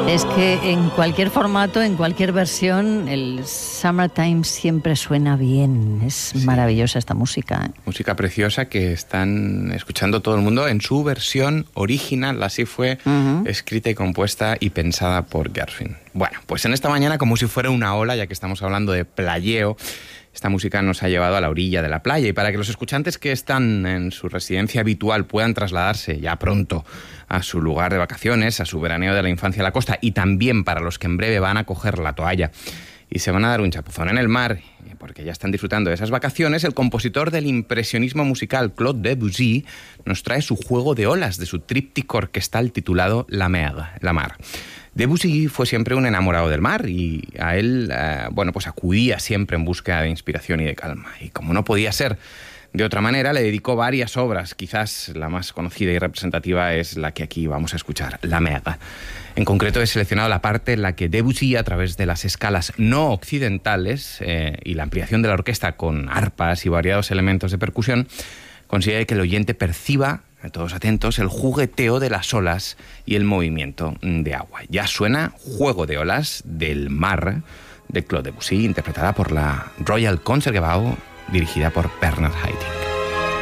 Es que en cualquier formato, en cualquier versión, el Summertime siempre suena bien. Es maravillosa esta música, ¿eh? Música preciosa que están escuchando todo el mundo en su versión original. Así fue escrita y compuesta y pensada por Gershwin. Bueno, pues en esta mañana, como si fuera una ola, ya que estamos hablando de playeo, esta música nos ha llevado a la orilla de la playa, y para que los escuchantes que están en su residencia habitual puedan trasladarse ya pronto a su lugar de vacaciones, a su veraneo de la infancia a la costa, y también para los que en breve van a coger la toalla y se van a dar un chapuzón en el mar, porque ya están disfrutando de esas vacaciones, el compositor del impresionismo musical Claude Debussy nos trae su juego de olas de su tríptico orquestal titulado La Mer, la mar. Debussy fue siempre un enamorado del mar y a él, pues acudía siempre en búsqueda de inspiración y de calma. Y como no podía ser de otra manera, le dedicó varias obras. Quizás la más conocida y representativa es la que aquí vamos a escuchar, La Mer. En concreto he seleccionado la parte en la que Debussy, a través de las escalas no occidentales y la ampliación de la orquesta con arpas y variados elementos de percusión, consigue que el oyente perciba, todos atentos, el jugueteo de las olas y el movimiento de agua. Ya suena Juego de olas del mar de Claude Debussy, interpretada por la Royal Concertgebouw, dirigida por Bernard Haitink.